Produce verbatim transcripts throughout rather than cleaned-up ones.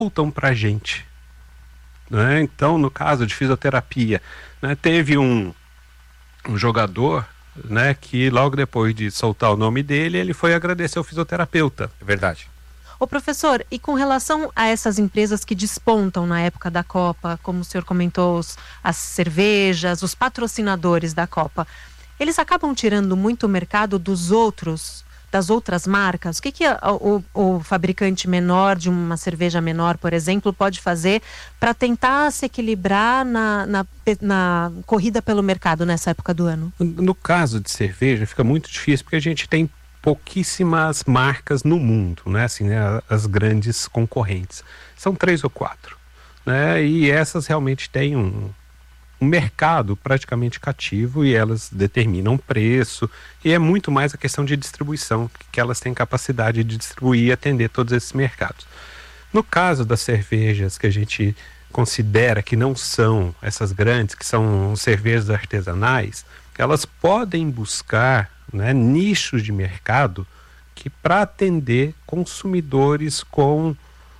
voltam para a gente, né? Então, no caso de fisioterapia, né, teve um, um jogador, né, que logo depois de soltar o nome dele, ele foi agradecer ao fisioterapeuta. É verdade. Ô professor, e com relação a essas empresas que despontam na época da Copa, como o senhor comentou, os, as cervejas, os patrocinadores da Copa, eles acabam tirando muito o mercado dos outros, das outras marcas? O que, que o, o, o fabricante menor de uma cerveja menor, por exemplo, pode fazer para tentar se equilibrar na, na, na corrida pelo mercado nessa época do ano? No caso de cerveja, fica muito difícil porque a gente tem pouquíssimas marcas no mundo, né? Assim, né? As grandes concorrentes. São três ou quatro, né? E essas realmente têm um, um mercado praticamente cativo e elas determinam preço, e é muito mais a questão de distribuição, que elas têm capacidade de distribuir e atender todos esses mercados. No caso das cervejas que a gente considera que não são essas grandes, que são cervejas artesanais, elas podem buscar, né, nichos de mercado que para atender consumidores com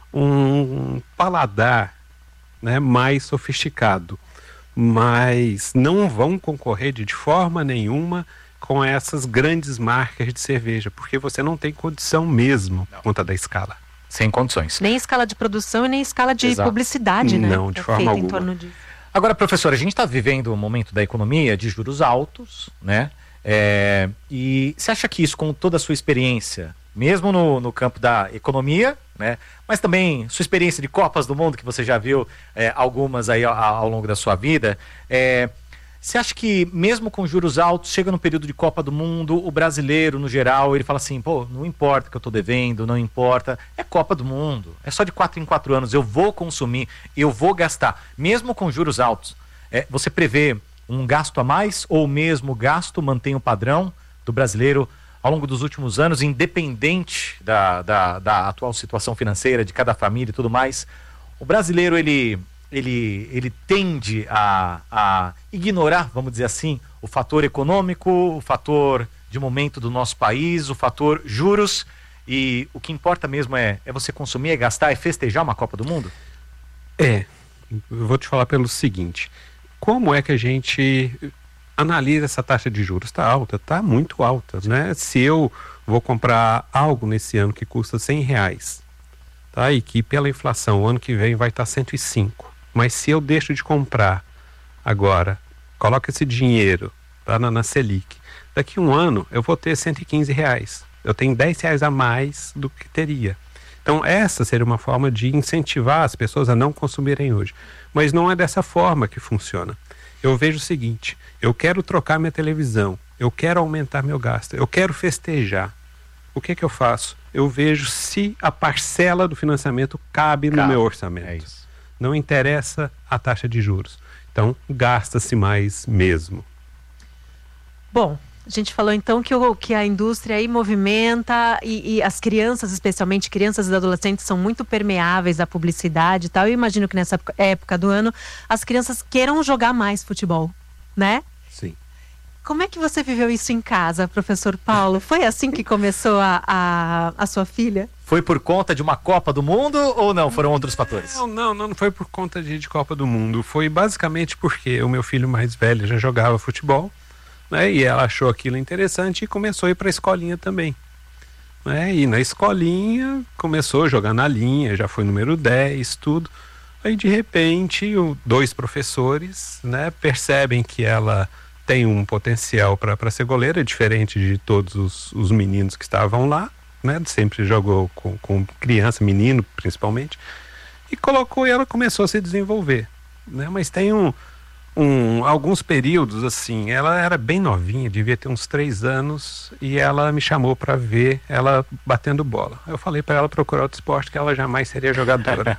um paladar, né, mais sofisticado, mas não vão concorrer de, de forma nenhuma com essas grandes marcas de cerveja, porque você não tem condição mesmo por conta da escala. Sem condições. Nem escala de produção e nem escala de Exato. publicidade, né? Não, de é forma alguma. Em torno disso. Agora, professor, a gente está vivendo um momento da economia de juros altos, né? É, e você acha que isso, com toda a sua experiência, mesmo no, no campo da economia, né, mas também sua experiência de Copas do Mundo, que você já viu é, algumas aí ao, ao longo da sua vida, é, você acha que mesmo com juros altos, chega no período de Copa do Mundo, o brasileiro, no geral, ele fala assim, pô, não importa que eu estou devendo, não importa, é Copa do Mundo, é só de quatro em quatro anos, eu vou consumir, eu vou gastar, mesmo com juros altos, é, você prevê um gasto a mais ou mesmo gasto mantém o padrão do brasileiro ao longo dos últimos anos, independente da, da, da atual situação financeira de cada família e tudo mais? O brasileiro, ele, ele, ele tende a, a ignorar, vamos dizer assim, o fator econômico, o fator de momento do nosso país, o fator juros, e o que importa mesmo é, é você consumir, é gastar, é festejar uma Copa do Mundo? É, eu vou te falar pelo seguinte, como é que a gente analisa essa taxa de juros? Está alta, está muito alta, né? Se eu vou comprar algo nesse ano que custa cem reais, tá? E que pela inflação o ano que vem vai estar cento e cinco, mas se eu deixo de comprar agora, coloco esse dinheiro, tá, na, na Selic, daqui a um ano eu vou ter cento e quinze reais, eu tenho dez reais a mais do que teria. Então essa seria uma forma de incentivar as pessoas a não consumirem hoje. Mas não é dessa forma que funciona. Eu vejo o seguinte, eu quero trocar minha televisão, eu quero aumentar meu gasto, eu quero festejar. O que que eu faço? Eu vejo se a parcela do financiamento cabe, cabe. no meu orçamento. É isso. Não interessa a taxa de juros. Então, gasta-se mais mesmo. Bom, a gente falou então que, o, que a indústria aí movimenta e, e as crianças, especialmente crianças e adolescentes, são muito permeáveis à publicidade e tal. Eu imagino que nessa época do ano as crianças queiram jogar mais futebol, né? Sim. Como é que você viveu isso em casa, professor Paulo? Foi assim que começou a, a, a sua filha? Foi por conta de uma Copa do Mundo ou não? Foram outros fatores? Não, não, não foi por conta de, de Copa do Mundo. Foi basicamente porque o meu filho mais velho já jogava futebol, né, e ela achou aquilo interessante e começou a ir para a escolinha também, né, e na escolinha começou a jogar na linha, já foi número dez, tudo. Aí de repente o, dois professores, né, percebem que ela tem um potencial para ser goleira, diferente de todos os, os meninos que estavam lá, né, sempre jogou com, com criança, menino principalmente, e colocou, e ela começou a se desenvolver, né, mas tem um Um, alguns períodos assim, ela era bem novinha, devia ter uns três anos, e ela me chamou para ver ela batendo bola. Eu falei para ela procurar outro esporte, que ela jamais seria jogadora.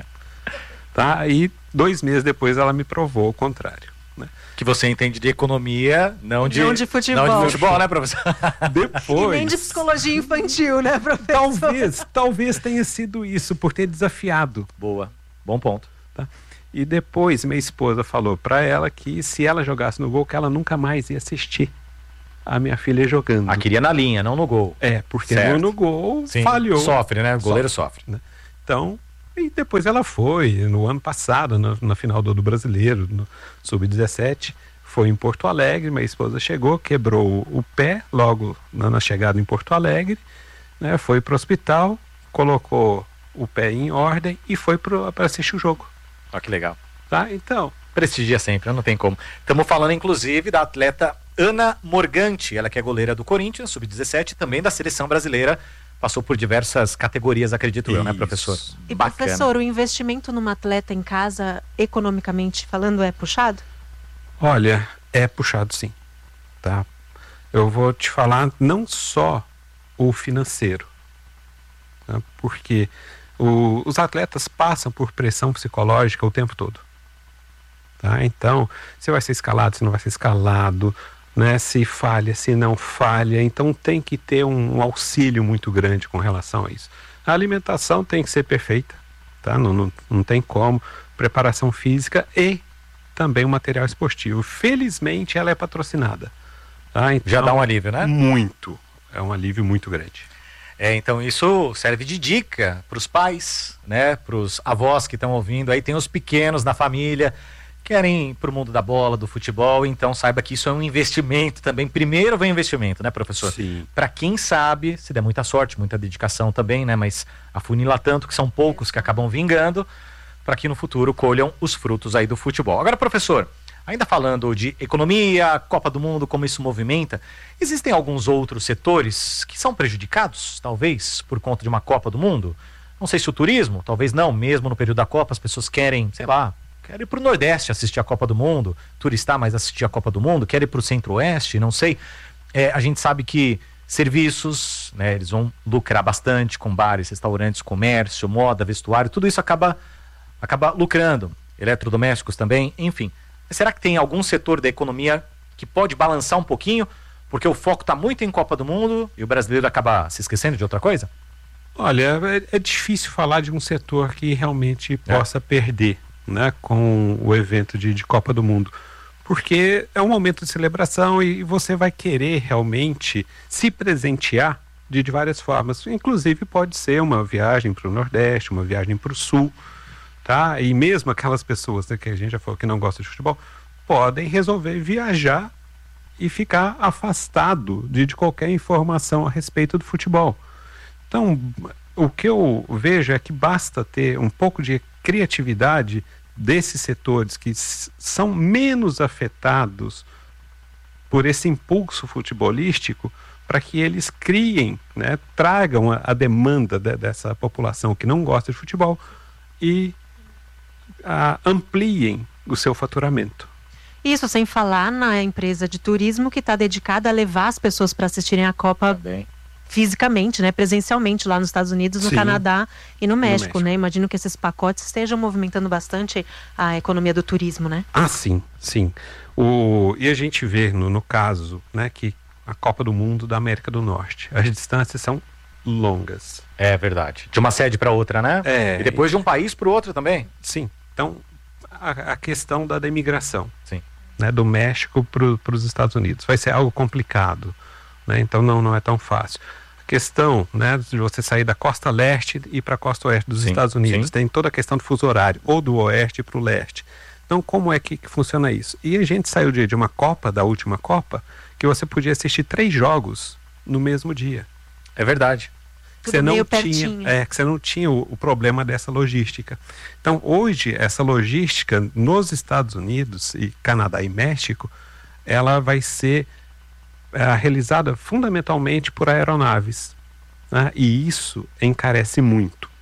Tá? E dois meses depois ela me provou o contrário, né? Que você entende de economia, não de, não de futebol. Não de futebol, né, professor? Depois. E nem de psicologia infantil, né, professor? Talvez, talvez tenha sido isso, por ter desafiado. Boa, bom ponto. Tá? E depois minha esposa falou para ela que se ela jogasse no gol, que ela nunca mais ia assistir a minha filha jogando. Ah, queria na linha, não no gol. É, porque certo. no, no gol Sim, falhou. Sofre, né? O goleiro sofre. sofre, né? Então, E depois ela foi, no ano passado, na, na final do, do Brasileiro, no sub dezessete, foi em Porto Alegre, minha esposa chegou, quebrou o, o pé logo na, na chegada em Porto Alegre, né, foi para o hospital, colocou o pé em ordem e foi para assistir o jogo. Olha que legal. Tá? Então... Prestigia sempre, não tem como. Estamos falando, inclusive, da atleta Ana Morgante, ela que é goleira do Corinthians, sub dezessete, também da seleção brasileira, passou por diversas categorias, acredito eu, né, professor? E, Bacana. professor, o investimento numa atleta em casa, economicamente falando, é puxado? Olha, é puxado sim, tá? Eu vou te falar não só o financeiro, tá? Porque o, os atletas passam por pressão psicológica o tempo todo. Tá? Então, se vai ser escalado, se não vai ser escalado, né? Se falha, se não falha, então tem que ter um, um auxílio muito grande com relação a isso. A alimentação tem que ser perfeita, tá? Não, não, não tem como, preparação física e também o material esportivo. Felizmente ela é patrocinada. Tá? Então, já dá um alívio, né? Muito, é um alívio muito grande. É, então isso serve de dica para os pais, né? Para os avós que estão ouvindo, aí tem os pequenos na família, querem ir para o mundo da bola, do futebol, então saiba que isso é um investimento também. Primeiro vem investimento, né, professor? Sim. Para quem sabe, se der muita sorte, muita dedicação também, né? Mas afunila tanto que são poucos que acabam vingando, para que no futuro colham os frutos aí do futebol. Agora, professor, ainda falando de economia, Copa do Mundo, como isso movimenta, existem alguns outros setores que são prejudicados, talvez, por conta de uma Copa do Mundo? Não sei se o turismo, talvez não, mesmo no período da Copa as pessoas querem, sei lá, quer ir para o Nordeste assistir a Copa do Mundo, turistar, mas assistir a Copa do Mundo, quer ir para o Centro-Oeste, não sei. É, a gente sabe que serviços, né, eles vão lucrar bastante com bares, restaurantes, comércio, moda, vestuário, tudo isso acaba, acaba lucrando. Eletrodomésticos também, enfim. Mas será que tem algum setor da economia que pode balançar um pouquinho, porque o foco está muito em Copa do Mundo e o brasileiro acaba se esquecendo de outra coisa? Olha, é, é difícil falar de um setor que realmente possa é. perder, né, com o evento de, de Copa do Mundo, porque é um momento de celebração e você vai querer realmente se presentear de, de várias formas, inclusive pode ser uma viagem para o Nordeste, uma viagem para o Sul, tá? E mesmo aquelas pessoas, né, que a gente já falou que não gostam de futebol, podem resolver viajar e ficar afastado de, de qualquer informação a respeito do futebol. Então, o que eu vejo é que basta ter um pouco de criatividade desses setores que s- são menos afetados por esse impulso futebolístico, para que eles criem, né, tragam a, a demanda de, dessa população que não gosta de futebol e a, ampliem o seu faturamento. Isso sem falar na empresa de turismo que está dedicada a levar as pessoas para assistirem a Copa Também. fisicamente, né, presencialmente lá nos Estados Unidos, no Sim. Canadá e no México, México. né? Imagino que esses pacotes estejam movimentando bastante a economia do turismo, né? Ah, sim, sim. O, e a gente vê no, no caso, né, que a Copa do Mundo da América do Norte, as distâncias são longas. É verdade. De uma sede para outra, né? É. E depois de um país para o outro também. Sim. Então, a, a questão da, da imigração, Sim. né, do México para os Estados Unidos vai ser algo complicado, né? Então não, não é tão fácil. A questão, né, de você sair da costa leste e ir para a costa oeste dos Sim, Estados Unidos, sim. tem toda a questão do fuso horário, ou do oeste para o leste. Então como é que, que funciona isso? E a gente saiu de, de uma Copa, da última Copa, que você podia assistir três jogos no mesmo dia. É verdade. Que Tudo você não meio tinha, pertinho. é, que você não tinha o, o problema dessa logística. Então, hoje, essa logística nos Estados Unidos e Canadá e México, ela vai ser é, realizada fundamentalmente por aeronaves, né? E isso encarece muito.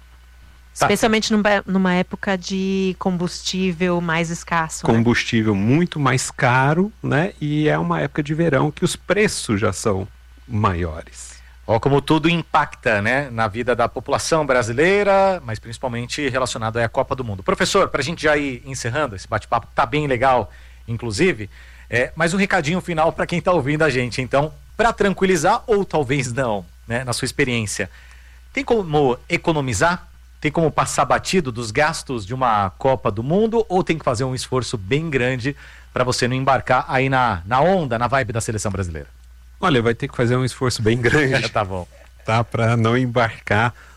Tá. Especialmente numa, numa época de combustível mais escasso, né? Combustível muito mais caro, né? E é uma época de verão que os preços já são maiores. Ó, como tudo impacta, né, na vida da população brasileira, mas principalmente relacionado à Copa do Mundo. Professor, para a gente já ir encerrando, esse bate-papo tá bem legal, inclusive, é, mas um recadinho final para quem está ouvindo a gente. Então, para tranquilizar, ou talvez não, né, na sua experiência, tem como economizar? Tem como passar batido dos gastos de uma Copa do Mundo, ou tem que fazer um esforço bem grande para você não embarcar aí na, na onda, na vibe da seleção brasileira? Olha, vai ter que fazer um esforço bem grande. Tá bom. Tá, para não embarcar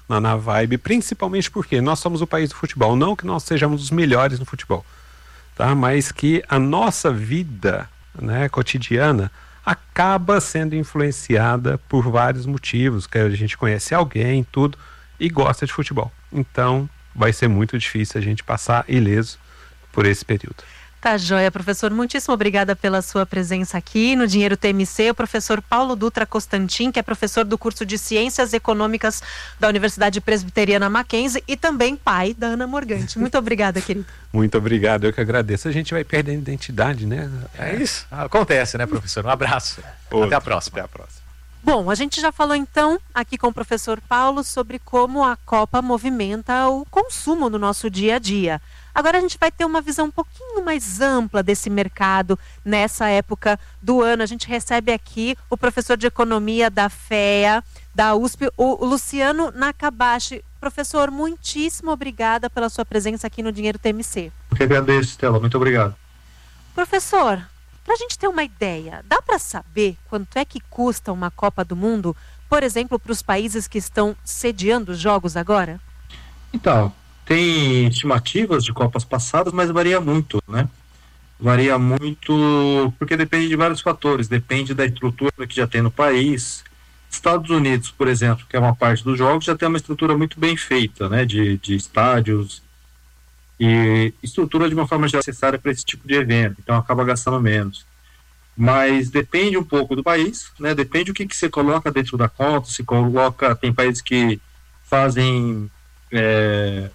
na, na vibe, principalmente porque nós somos o país do futebol, não que nós sejamos os melhores no futebol, tá? Mas que a nossa vida, né, cotidiana acaba sendo influenciada por vários motivos, que a gente conhece alguém, tudo, e gosta de futebol. Então vai ser muito difícil a gente passar ileso por esse período. Tá joia, professor. Muitíssimo obrigada pela sua presença aqui no Dinheiro T M C. O professor Paulo Dutra Constantin, que é professor do curso de Ciências Econômicas da Universidade Presbiteriana Mackenzie e também pai da Ana Morgante. Muito obrigada, querido. Muito obrigado, eu que agradeço. A gente vai perdendo identidade, né? É isso. Acontece, né, professor? Um abraço. Outro. Até a próxima. Até a próxima. Bom, a gente já falou então aqui com o professor Paulo sobre como a Copa movimenta o consumo no nosso dia a dia. Agora a gente vai ter uma visão um pouquinho mais ampla desse mercado nessa época do ano. A gente recebe aqui o professor de Economia da F E A, da U S P, o Luciano Nakabashi. Professor, muitíssimo obrigada pela sua presença aqui no Dinheiro T M C. Eu que agradeço, Stella. Muito obrigado. Professor, para a gente ter uma ideia, dá para saber quanto é que custa uma Copa do Mundo, por exemplo, para os países que estão sediando os jogos agora? Então, tem estimativas de Copas passadas, mas varia muito, né? Varia muito porque depende de vários fatores. Depende da estrutura que já tem no país. Estados Unidos, por exemplo, que é uma parte dos jogos, já tem uma estrutura muito bem feita, né? De, de estádios e estrutura de uma forma já necessária para esse tipo de evento. Então acaba gastando menos. Mas depende um pouco do país, né? Depende do que, que você coloca dentro da conta. Se coloca, tem países que fazem é,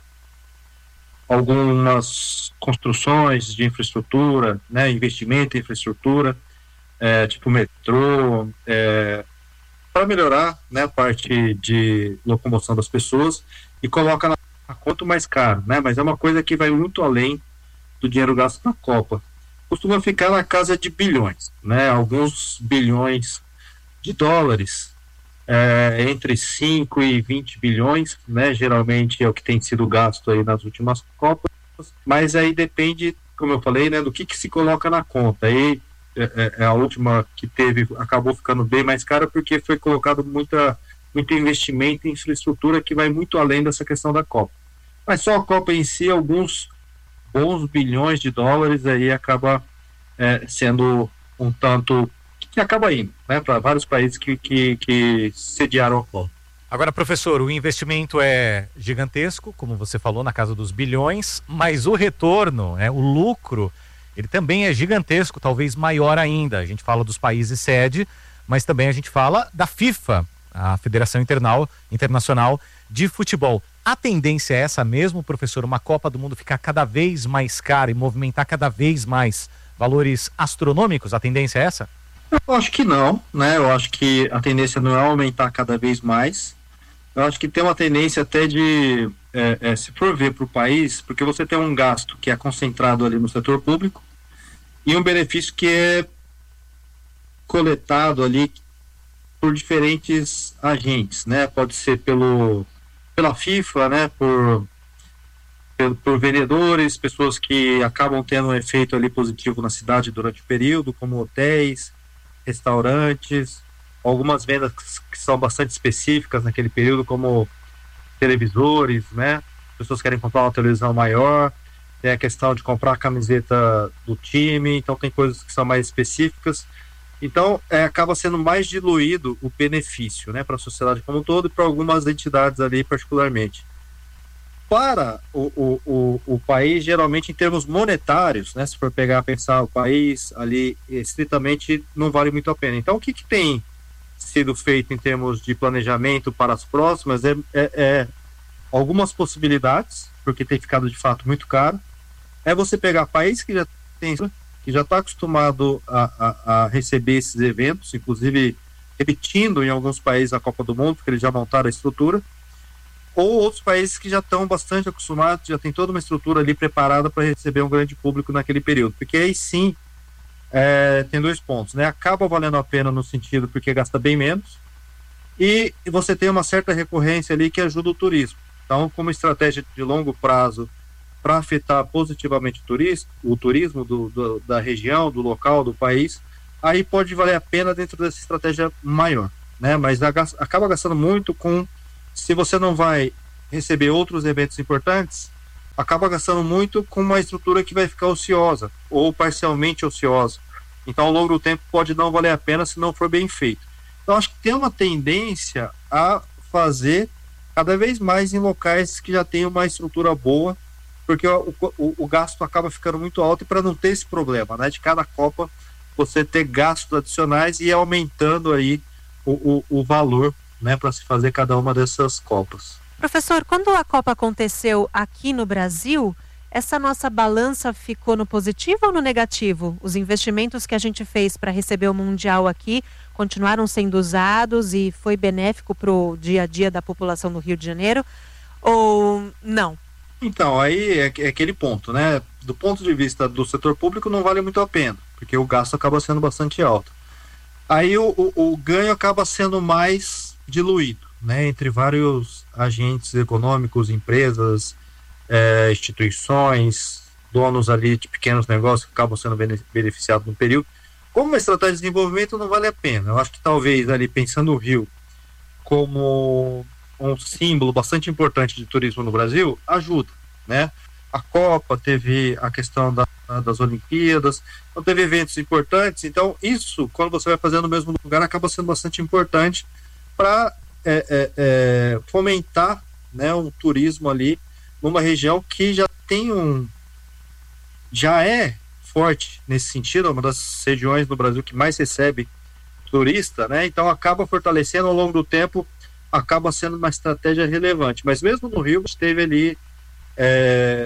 algumas construções de infraestrutura, né, investimento em infraestrutura, é, tipo metrô, é, para melhorar, né, a parte de locomoção das pessoas e coloca na conta mais caro, né, mas é uma coisa que vai muito além do dinheiro gasto na Copa. Costuma ficar na casa de bilhões, né, alguns bilhões de dólares, é, entre cinco e vinte bilhões, né, geralmente é o que tem sido gasto aí nas últimas Copas, mas aí depende, como eu falei, né, do que, que se coloca na conta. Aí é, é a última que teve, acabou ficando bem mais cara porque foi colocado muita, muito investimento em infraestrutura que vai muito além dessa questão da Copa. Mas só a Copa em si, alguns bons bilhões de dólares aí acaba é, sendo um tanto que acaba indo, né, para vários países que, que, que sediaram a Copa. Agora, professor, o investimento é gigantesco, como você falou, na casa dos bilhões, mas o retorno, né, o lucro, ele também é gigantesco, talvez maior ainda. A gente fala dos países sede, mas também a gente fala da FIFA, a Federação Internal, Internacional de Futebol. A tendência é essa mesmo, professor? Uma Copa do Mundo ficar cada vez mais cara e movimentar cada vez mais valores astronômicos? A tendência é essa? Eu acho que não, né? Eu acho que a tendência não é aumentar cada vez mais. Eu acho que tem uma tendência até de, é, é, se for ver para o país, porque você tem um gasto que é concentrado ali no setor público e um benefício que é coletado ali por diferentes agentes, né? Pode ser pelo, pela FIFA, né? Por, por, por vendedores, pessoas que acabam tendo um efeito ali positivo na cidade durante o período, como hotéis, restaurantes, algumas vendas que são bastante específicas naquele período, como televisores, né? Pessoas querem comprar uma televisão maior, tem a questão de comprar a camiseta do time, então tem coisas que são mais específicas. Então, é, acaba sendo mais diluído o benefício, né, para a sociedade como um todo e para algumas entidades ali particularmente. Para o, o, o, o país, geralmente em termos monetários, né, se for pegar pensar o país ali, estritamente não vale muito a pena. Então, o que, que tem sido feito em termos de planejamento para as próximas é, é, é algumas possibilidades, porque tem ficado de fato muito caro. É você pegar país que já tem, que já está acostumado a, a, a receber esses eventos, inclusive repetindo em alguns países a Copa do Mundo, porque eles já montaram a estrutura, ou outros países que já estão bastante acostumados, já tem toda uma estrutura ali preparada para receber um grande público naquele período, porque aí sim é, tem dois pontos, né? Acaba valendo a pena no sentido porque gasta bem menos e você tem uma certa recorrência ali que ajuda o turismo. Então, como estratégia de longo prazo para afetar positivamente o turismo, o turismo do, do, da região, do local, do país, aí pode valer a pena dentro dessa estratégia maior, né? Mas a, acaba gastando muito com se você não vai receber outros eventos importantes, acaba gastando muito com uma estrutura que vai ficar ociosa ou parcialmente ociosa. Então, ao longo do tempo, pode não valer a pena se não for bem feito. Então, acho que tem uma tendência a fazer cada vez mais em locais que já tem uma estrutura boa, porque o, o, o gasto acaba ficando muito alto, e para não ter esse problema, né, de cada Copa você ter gastos adicionais e ir aumentando aí o, o, o valor, né, para se fazer cada uma dessas Copas. Professor, quando a Copa aconteceu aqui no Brasil, essa nossa balança ficou no positivo ou no negativo? Os investimentos que a gente fez para receber o Mundial aqui continuaram sendo usados e foi benéfico para o dia a dia da população do Rio de Janeiro? Ou não? Então, aí é, é aquele ponto, né? Do ponto de vista do setor público, não vale muito a pena, porque o gasto acaba sendo bastante alto. Aí o, o, o ganho acaba sendo mais diluído, né? Entre vários agentes econômicos, empresas, é, instituições, donos ali de pequenos negócios que acabam sendo beneficiados no período. Como uma estratégia de desenvolvimento, não vale a pena. Eu acho que talvez ali, pensando o Rio como um símbolo bastante importante de turismo no Brasil, ajuda, né? A Copa, teve a questão da, das Olimpíadas, então teve eventos importantes. Então isso, quando você vai fazer no mesmo lugar, acaba sendo bastante importante para é, é, é, fomentar, né, um turismo ali numa região que já tem um já é forte nesse sentido, é uma das regiões do Brasil que mais recebe turista, né? Então acaba fortalecendo ao longo do tempo, acaba sendo uma estratégia relevante. Mas mesmo no Rio, teve ali é,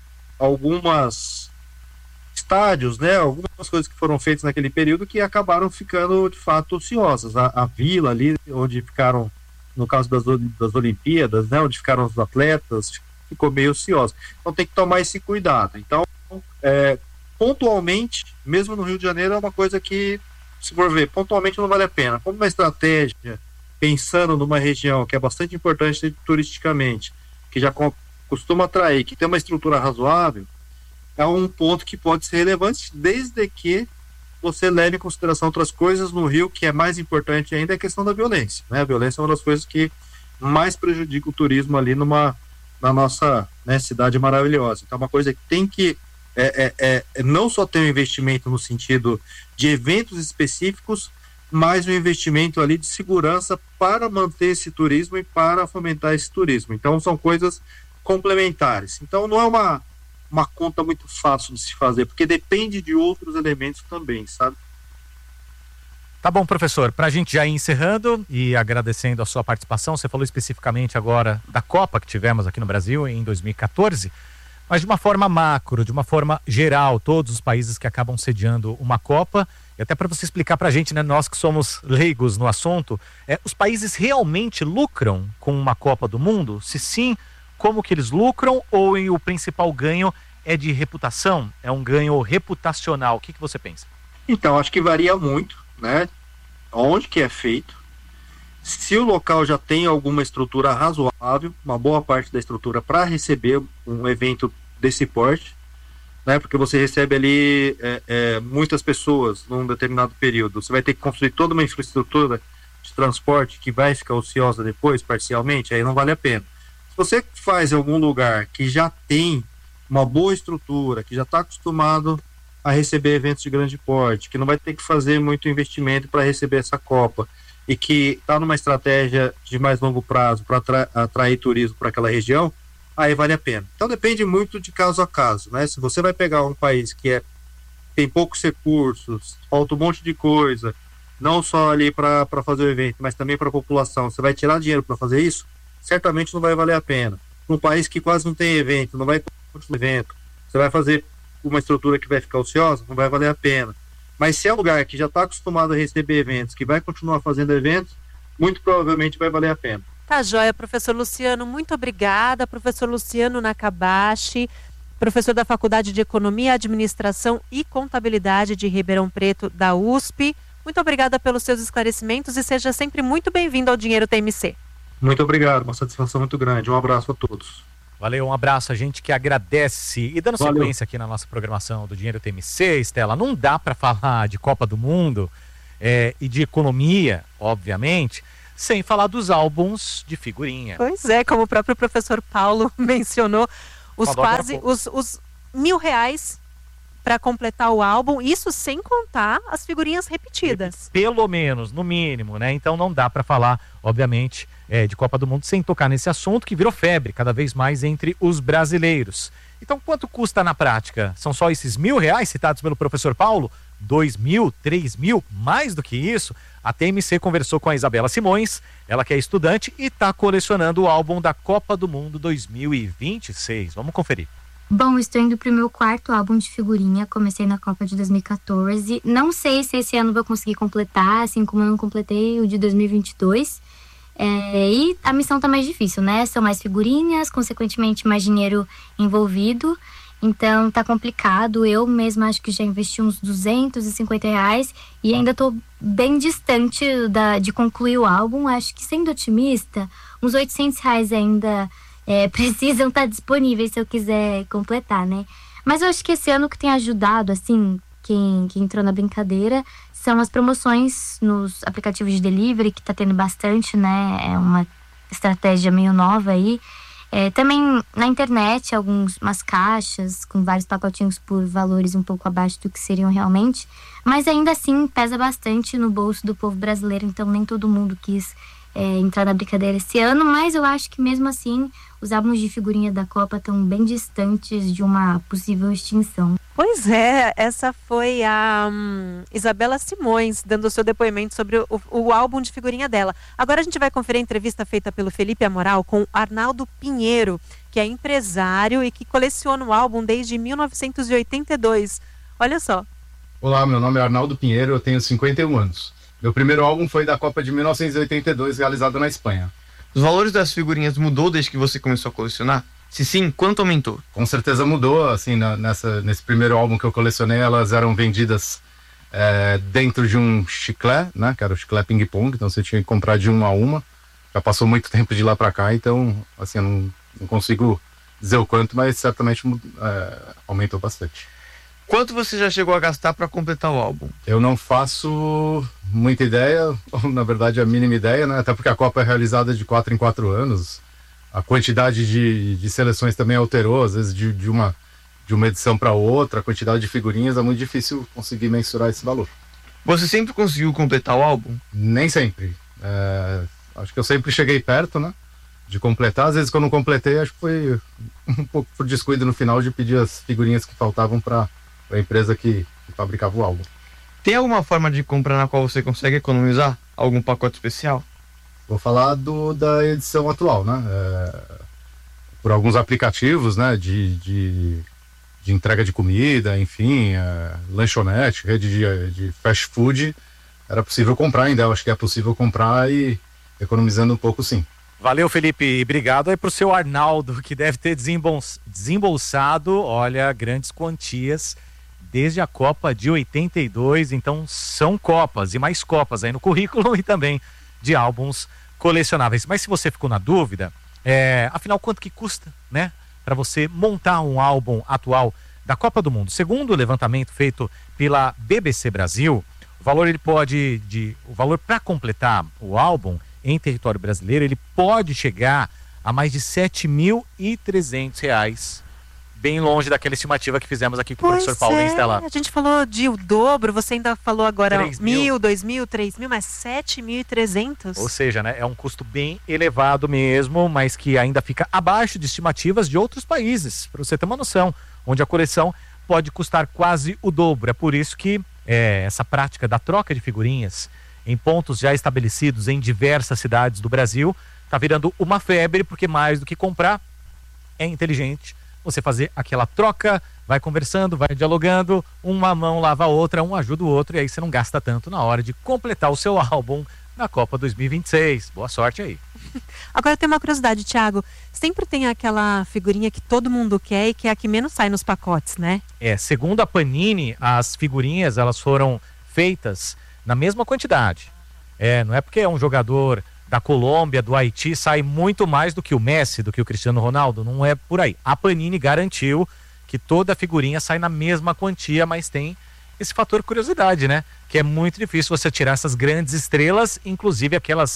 algumas estádios, né? Algumas coisas que foram feitas naquele período que acabaram ficando de fato ociosas. A, a vila ali, onde ficaram, no caso das, das Olimpíadas, né? Onde ficaram os atletas, ficou meio ociosa. Então tem que tomar esse cuidado. Então, é, pontualmente, mesmo no Rio de Janeiro, é uma coisa que, se for ver, pontualmente não vale a pena. Como uma estratégia, pensando numa região que é bastante importante turisticamente, que já costuma atrair, que tem uma estrutura razoável, é um ponto que pode ser relevante, desde que você leve em consideração outras coisas. No Rio, que é mais importante ainda, é a questão da violência, né? A violência é uma das coisas que mais prejudica o turismo ali numa, na nossa, né, cidade maravilhosa. Então é uma coisa que tem que é, é, é, não só ter um investimento no sentido de eventos específicos, mas um investimento ali de segurança para manter esse turismo e para fomentar esse turismo. Então são coisas complementares. Então não é uma, uma conta muito fácil de se fazer, porque depende de outros elementos também, sabe? Tá bom, professor, para a gente já ir encerrando e agradecendo a sua participação, você falou especificamente agora da Copa que tivemos aqui no Brasil em dois mil e quatorze, mas de uma forma macro, de uma forma geral, todos os países que acabam sediando uma Copa, e até para você explicar para a gente, né, nós que somos leigos no assunto, é, os países realmente lucram com uma Copa do Mundo? Se sim, como que eles lucram, ou o principal ganho é de reputação, é um ganho reputacional? O que, que você pensa? Então, acho que varia muito, né? Onde que é feito. Se o local já tem alguma estrutura razoável, uma boa parte da estrutura para receber um evento desse porte, né? Porque você recebe ali é, é, muitas pessoas num determinado período, você vai ter que construir toda uma infraestrutura de transporte que vai ficar ociosa depois, parcialmente, aí não vale a pena. Se você faz em algum lugar que já tem uma boa estrutura, que já está acostumado a receber eventos de grande porte, que não vai ter que fazer muito investimento para receber essa Copa, e que está numa estratégia de mais longo prazo para atra- atrair turismo para aquela região, aí vale a pena. Então depende muito de caso a caso, né? Se você vai pegar um país que é, tem poucos recursos, falta um monte de coisa, não só ali para fazer o evento, mas também para a população, você vai tirar dinheiro para fazer isso, certamente não vai valer a pena. Um país que quase não tem evento, não vai continuar evento, você vai fazer uma estrutura que vai ficar ociosa, não vai valer a pena. Mas se é um lugar que já está acostumado a receber eventos, que vai continuar fazendo eventos, muito provavelmente vai valer a pena. Tá joia, professor Luciano, muito obrigada. Professor Luciano Nakabashi, professor da Faculdade de Economia, Administração e Contabilidade de Ribeirão Preto, da U S P. Muito obrigada pelos seus esclarecimentos e seja sempre muito bem-vindo ao Dinheiro T M C. Muito obrigado, uma satisfação muito grande. Um abraço a todos. Valeu, um abraço, a gente que agradece. E dando Valeu. Sequência aqui na nossa programação do Dinheiro T M C, Estela, não dá para falar de Copa do Mundo é, e de economia, obviamente, Sem falar dos álbuns de figurinha. Pois é, como o próprio professor Paulo mencionou, os Falou quase, agora há os, os mil reais para completar o álbum, isso sem contar as figurinhas repetidas. Pelo menos, no mínimo, né? Então não dá para falar, obviamente, é, de Copa do Mundo sem tocar nesse assunto que virou febre cada vez mais entre os brasileiros. Então quanto custa na prática? São só esses mil reais citados pelo professor Paulo? Dois mil, três mil, mais do que isso? A T M C conversou com a Isabela Simões, ela que é estudante e está colecionando o álbum da Copa do Mundo dois mil e vinte e seis. Vamos conferir. Bom, estou indo pro meu quarto álbum de figurinha, comecei na Copa de dois mil e quatorze. Não sei se esse ano vou conseguir completar, assim como eu não completei o de dois mil e vinte e dois. É, e a missão tá mais difícil, né? São mais figurinhas, consequentemente mais dinheiro envolvido. Então tá complicado. Eu mesma acho que já investi uns duzentos e cinquenta reais e ainda tô bem distante da, de concluir o álbum. Acho que, sendo otimista, uns oitocentos reais ainda... É, precisam estar disponíveis se eu quiser completar, né? Mas eu acho que esse ano o que tem ajudado, assim, quem, quem entrou na brincadeira, são as promoções nos aplicativos de delivery, que tá tendo bastante, né? É uma estratégia meio nova aí. É, também na internet, algumas caixas com vários pacotinhos por valores um pouco abaixo do que seriam realmente. Mas ainda assim pesa bastante no bolso do povo brasileiro, então nem todo mundo quis é, entrar na brincadeira esse ano. Mas eu acho que mesmo assim os álbuns de figurinha da Copa estão bem distantes de uma possível extinção. Pois é, essa foi a hum, Isabela Simões dando o seu depoimento sobre o, o álbum de figurinha dela. Agora a gente vai conferir a entrevista feita pelo Felipe Amoral com Arnaldo Pinheiro, que é empresário e que coleciona o álbum desde mil novecentos e oitenta e dois. Olha só. Olá, meu nome é Arnaldo Pinheiro, eu tenho cinquenta e um anos. Meu primeiro álbum foi da Copa de mil novecentos e oitenta e dois, realizado na Espanha. Os valores das figurinhas mudou desde que você começou a colecionar? Se sim, quanto aumentou? Com certeza mudou, assim, na, nessa, nesse primeiro álbum que eu colecionei, elas eram vendidas é, dentro de um chiclete, né, que era o chiclete ping-pong, então você tinha que comprar de uma a uma. Já passou muito tempo de lá pra cá, então, assim, eu não, não consigo dizer o quanto, mas certamente é, aumentou bastante. Quanto você já chegou a gastar para completar o álbum? Eu não faço muita ideia, ou na verdade a mínima ideia, né? Até porque a Copa é realizada de quatro em quatro anos. A quantidade de, de seleções também alterou, às vezes de, de, uma, de uma edição para outra, a quantidade de figurinhas é muito difícil conseguir mensurar esse valor. Você sempre conseguiu completar o álbum? Nem sempre. É, acho que eu sempre cheguei perto, né? De completar. Às vezes, quando eu não completei, acho que foi um pouco por descuido no final de pedir as figurinhas que faltavam para a empresa que, que fabricava o álbum. Tem alguma forma de comprar na qual você consegue economizar? Algum pacote especial? Vou falar do, da edição atual, né? É, por alguns aplicativos, né? De, de, de entrega de comida, enfim, é, lanchonete, rede de, de fast food, era possível comprar ainda. Eu acho que é possível comprar e economizando um pouco, sim. Valeu, Felipe, e obrigado aí pro seu Arnaldo, que deve ter desembolsado, olha, grandes quantias desde a Copa de oitenta e dois, então são Copas e mais Copas aí no currículo e também de álbuns colecionáveis. Mas se você ficou na dúvida, é, afinal, quanto que custa, né, para você montar um álbum atual da Copa do Mundo? Segundo o levantamento feito pela B B C Brasil, o valor ele pode, de, o valor para completar o álbum em território brasileiro, ele pode chegar a mais de sete mil e trezentos reais. Bem longe daquela estimativa que fizemos aqui com o professor Paulo é, Instalar. A gente falou de o dobro, você ainda falou agora três mil. mil, dois mil, três mil, mas sete mil e trezentos. Ou seja, né, é um custo bem elevado mesmo, mas que ainda fica abaixo de estimativas de outros países, para você ter uma noção, onde a coleção pode custar quase o dobro. É por isso que é, essa prática da troca de figurinhas em pontos já estabelecidos em diversas cidades do Brasil está virando uma febre, porque mais do que comprar, é inteligente você fazer aquela troca, vai conversando, vai dialogando, uma mão lava a outra, um ajuda o outro, e aí você não gasta tanto na hora de completar o seu álbum na Copa dois mil e vinte e seis. Boa sorte aí. Agora tem uma curiosidade, Thiago, sempre tem aquela figurinha que todo mundo quer e que é a que menos sai nos pacotes, né? É, segundo a Panini, as figurinhas, elas foram feitas na mesma quantidade. É, não é porque é um jogador da Colômbia, do Haiti, sai muito mais do que o Messi, do que o Cristiano Ronaldo, não é por aí. A Panini garantiu que toda a figurinha sai na mesma quantia, mas tem esse fator curiosidade, né? Que é muito difícil você tirar essas grandes estrelas, inclusive aquelas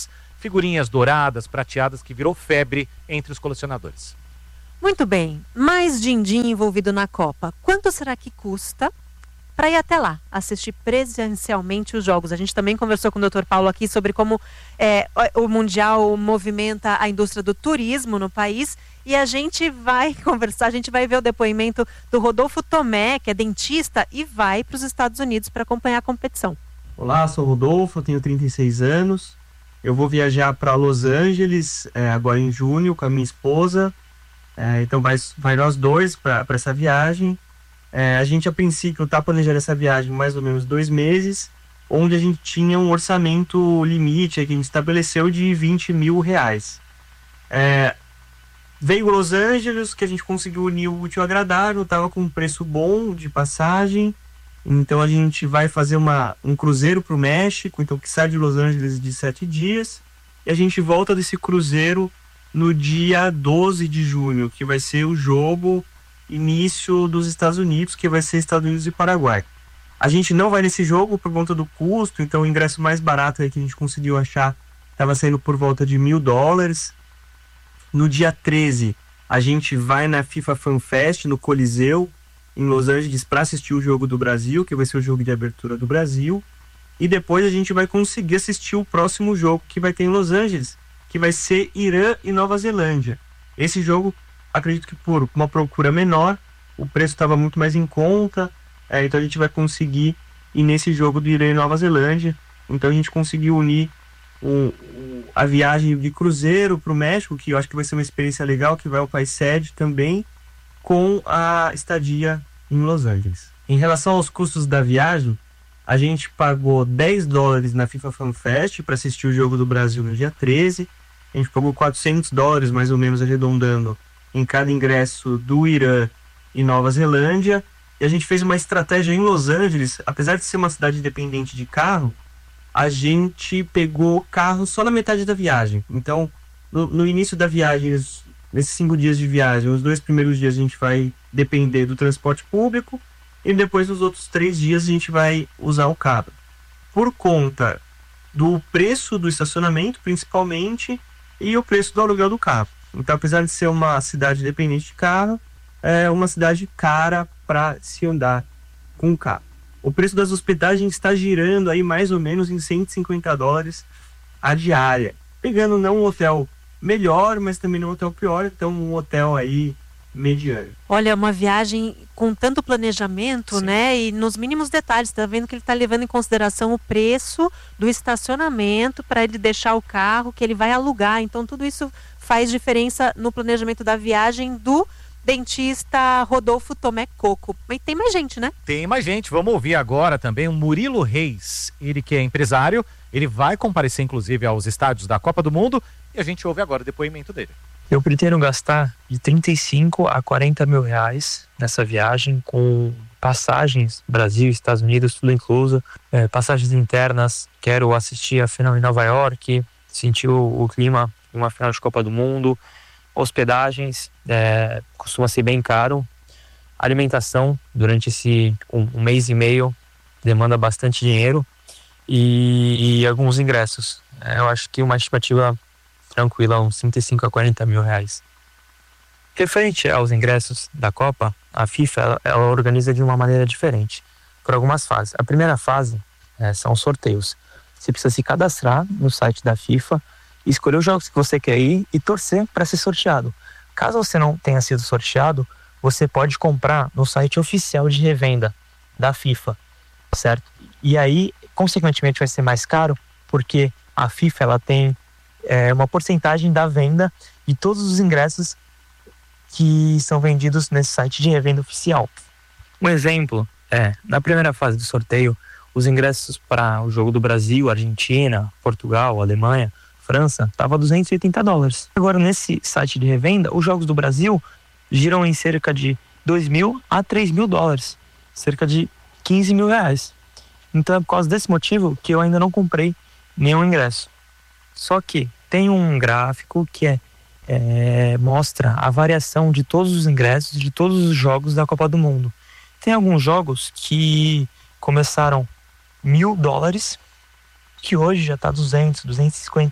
figurinhas douradas, prateadas, que virou febre entre os colecionadores. Muito bem, mais din-din envolvido na Copa. Quanto será que custa para ir até lá, assistir presencialmente os jogos? A gente também conversou com o doutor Paulo aqui sobre como é, o Mundial movimenta a indústria do turismo no país, e a gente vai conversar, a gente vai ver o depoimento do Rodolfo Tomé, que é dentista e vai para os Estados Unidos para acompanhar a competição. Olá, sou o Rodolfo, eu tenho trinta e seis anos, eu vou viajar para Los Angeles é, agora em junho com a minha esposa, é, então vai, vai nós dois para essa viagem. É, a gente, a princípio, está planejando essa viagem mais ou menos dois meses, onde a gente tinha um orçamento limite que a gente estabeleceu de vinte mil reais. É, veio Los Angeles, que a gente conseguiu unir o útil ao agradável, estava com um preço bom de passagem, então a gente vai fazer uma, um cruzeiro para o México, então que sai de Los Angeles de sete dias, e a gente volta desse cruzeiro no dia doze de junho, que vai ser o jogo início dos Estados Unidos, que vai ser Estados Unidos e Paraguai. A gente não vai nesse jogo por conta do custo, então o ingresso mais barato aí que a gente conseguiu achar estava saindo por volta de mil dólares. No dia treze, a gente vai na FIFA Fan Fest, no Coliseu, em Los Angeles, para assistir o jogo do Brasil, que vai ser o jogo de abertura do Brasil. E depois a gente vai conseguir assistir o próximo jogo que vai ter em Los Angeles, que vai ser Irã e Nova Zelândia. Esse jogo, acredito que por uma procura menor, o preço estava muito mais em conta, é, então a gente vai conseguir ir nesse jogo do Irã e Nova Zelândia. Então a gente conseguiu unir o, o, a viagem de cruzeiro para o México, que eu acho que vai ser uma experiência legal, que vai ao país sede também, com a estadia em Los Angeles. Em relação aos custos da viagem, a gente pagou dez dólares na FIFA Fan Fest para assistir o jogo do Brasil no dia treze. A gente pagou quatrocentos dólares, mais ou menos, arredondando, em cada ingresso do Irã e Nova Zelândia. E a gente fez uma estratégia em Los Angeles, apesar de ser uma cidade independente de carro, a gente pegou carro só na metade da viagem. Então, no, no início da viagem, nesses cinco dias de viagem, os dois primeiros dias a gente vai depender do transporte público, e depois nos outros três dias a gente vai usar o carro. Por conta do preço do estacionamento, principalmente, e o preço do aluguel do carro. Então, apesar de ser uma cidade dependente de carro, é uma cidade cara para se andar com o carro. O preço das hospedagens está girando aí mais ou menos em cento e cinquenta dólares a diária. Pegando não um hotel melhor, mas também não um hotel pior, então um hotel aí mediano. Olha, uma viagem com tanto planejamento, sim, né? E nos mínimos detalhes, tá vendo que ele está levando em consideração o preço do estacionamento para ele deixar o carro que ele vai alugar. Então tudo isso faz diferença no planejamento da viagem do dentista Rodolfo Tomé Coco. Mas tem mais gente, né? Tem mais gente. Vamos ouvir agora também o Murilo Reis. Ele que é empresário, ele vai comparecer inclusive aos estádios da Copa do Mundo, e a gente ouve agora o depoimento dele. Eu pretendo gastar de trinta e cinco a quarenta mil reais nessa viagem, com passagens Brasil, Estados Unidos, tudo incluso, é, passagens internas. Quero assistir a final em Nova York, sentir o, o clima de uma final de Copa do Mundo. Hospedagens, é, costuma ser bem caro. Alimentação, durante esse um, um mês e meio, demanda bastante dinheiro. E, e alguns ingressos. É, eu acho que uma estimativa tranquila, uns trinta e cinco a quarenta mil reais. Referente aos ingressos da Copa, a FIFA ela, ela organiza de uma maneira diferente, por algumas fases. A primeira fase é, são sorteios. Você precisa se cadastrar no site da FIFA, escolher os jogos que você quer ir e torcer para ser sorteado. Caso você não tenha sido sorteado, você pode comprar no site oficial de revenda da FIFA, certo? E aí, consequentemente, vai ser mais caro, porque a FIFA ela tem é, uma porcentagem da venda de todos os ingressos que são vendidos nesse site de revenda oficial. Um exemplo é, na primeira fase do sorteio, os ingressos para o jogo do Brasil, Argentina, Portugal, Alemanha, França, estava duzentos e oitenta dólares. Agora, nesse site de revenda, os jogos do Brasil giram em cerca de dois mil a três mil dólares, cerca de quinze mil reais. Então é por causa desse motivo que eu ainda não comprei nenhum ingresso. Só que tem um gráfico que é, é, mostra a variação de todos os ingressos de todos os jogos da Copa do Mundo. Tem alguns jogos que começaram mil dólares, que hoje já está duzentos, duzentos e cinquenta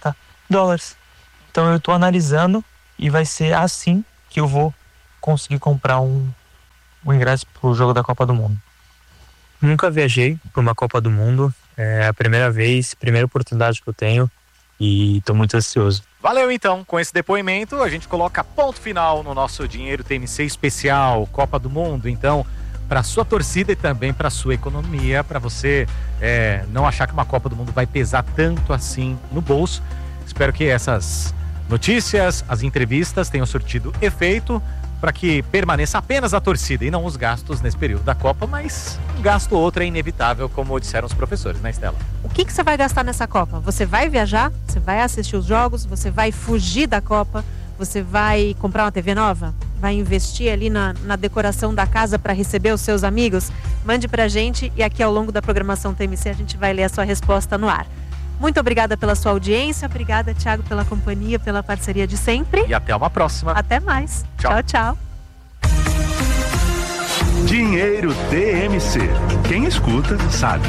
dólares. Então eu estou analisando e vai ser assim que eu vou conseguir comprar um, um ingresso para o jogo da Copa do Mundo. Nunca viajei para uma Copa do Mundo, é a primeira vez, primeira oportunidade que eu tenho e estou muito ansioso. Valeu então, com esse depoimento a gente coloca ponto final no nosso Dinheiro T M C especial Copa do Mundo. Então, para sua torcida e também para sua economia, para você é, não achar que uma Copa do Mundo vai pesar tanto assim no bolso. Espero que essas notícias, as entrevistas tenham surtido efeito para que permaneça apenas a torcida e não os gastos nesse período da Copa, mas um gasto ou outro é inevitável, como disseram os professores, né, Estela? O que, que você vai gastar nessa Copa? Você vai viajar? Você vai assistir os jogos? Você vai fugir da Copa? Você vai comprar uma T V nova? Vai investir ali na, na decoração da casa para receber os seus amigos? Mande pra gente e aqui ao longo da programação T M C a gente vai ler a sua resposta no ar. Muito obrigada pela sua audiência, obrigada, Thiago, pela companhia, pela parceria de sempre. E até uma próxima. Até mais. Tchau, tchau. tchau. Dinheiro T M C. Quem escuta, sabe.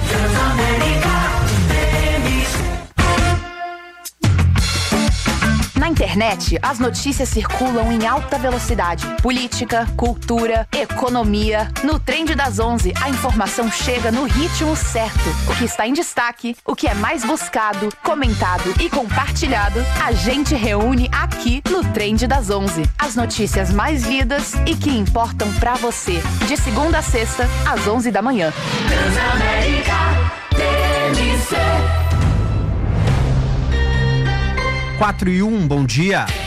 Na internet, as notícias circulam em alta velocidade. Política, cultura, economia. No Trend das onze, a informação chega no ritmo certo. O que está em destaque, o que é mais buscado, comentado e compartilhado, a gente reúne aqui no Trend das onze. As notícias mais lidas e que importam pra você. De segunda a sexta, às onze da manhã. Transamérica T M C. quatro e um, bom dia.